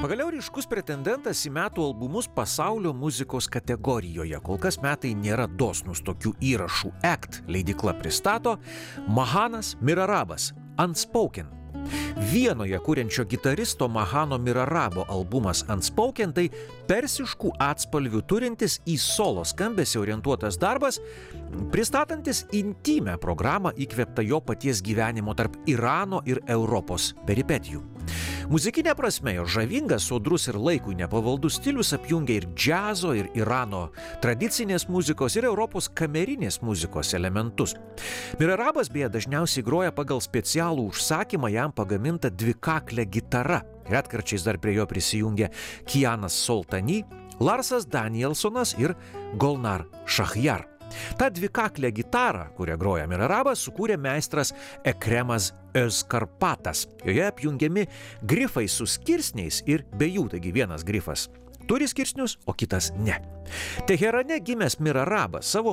Pagaliau ryškus pretendentas į metų albumus pasaulio muzikos kategorijoje. Kol kas metai nėra dosnus tokių įrašų. Act leidykla pristato Mahanas Mirarabas Unspoken. Vienoje kuriančio gitaristo Mahano Mirarabo albumas Unspoken tai persiškų atspalvių turintis į solo skambesį orientuotas darbas, pristatantis intymę programą įkvėptą jo paties gyvenimo tarp Irano ir Europos peripetijų. Muzikinė prasme jo žavingas, sodrus ir laikui nepavaldus stilius apjungia ir džiazo, ir Irano tradicinės muzikos, ir Europos kamerinės muzikos elementus. Mirarabas beje dažniausiai groja pagal specialų užsakymą jam pagamintą dvikaklę gitarą. Retkarčiais dar prie jo prisijungia Kianas Soltani, Larsas Danielsonas ir Golnar Shahjar. Ta dvikaklę gitarą, kurią groja Mirarabas, sukūrė meistras Ekremas Özkarpatas. Joje apjungiami grifai su skirsniais ir be jų, taigi vienas grifas turi skirsnius, o kitas ne. Teherane gimęs Mirarabas savo